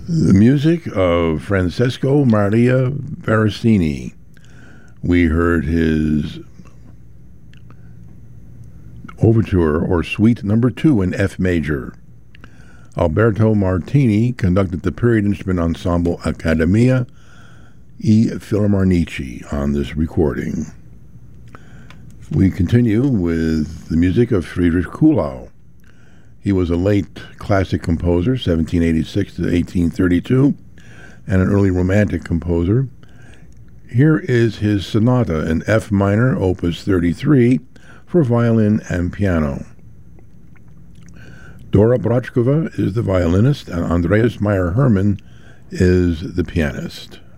The music of Francesco Maria Veracini. We heard his Overture or Suite Number 2 in F major. Alberto Martini conducted the period instrument ensemble Accademia e Filarmonici on this recording. We continue with the music of Friedrich Kuhlau. He was a late classic composer, 1786 to 1832, and an early romantic composer. Here is his sonata in F minor, opus 33, for violin and piano. Dora Brachkova is the violinist, and Andreas Meyer-Hermann is the pianist.